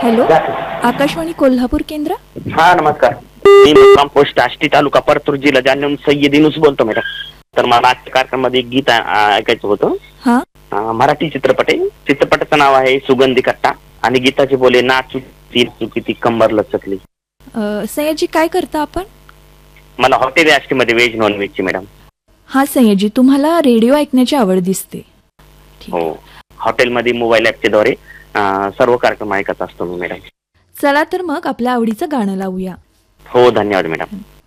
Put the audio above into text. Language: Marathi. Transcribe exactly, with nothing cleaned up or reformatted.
हॅलो, आकाशवाणी कोल्हापूर केंद्र. हा नमस्कार. मी मुक्काम पोस्ट आष्टी तालुका परतूर जिल्हा जालन्याहून सय्यदीनुस बोलतो मॅडम. तर मला आजच्या कार्यक्रमामध्ये एक गीत आ- ऐकायचं होतं. हा अं, मराठी चित्रपट आहे. चित्रपटाचं नाव आहे सुगंधी कट्टा आणि गीताचे बोले नाचू ती चुकी ती कंबर लचकली. अ, सयाजी काय करता आपण? मला हॉटेल आष्टीमध्ये व्हेज नॉन व्हेजची मॅडम. हा सयाजी, तुम्हाला रेडिओ ऐकण्याची आवड दिसते. ठीक. हो, हॉटेलमध्ये मोबाईल ऍपच्या द्वारे अं, सर्व कार्यक्रम ऐकत असतो मी मॅडम. चला तर मग आपल्या आवडीचं गाणं लावूया. हो, धन्यवाद मॅडम.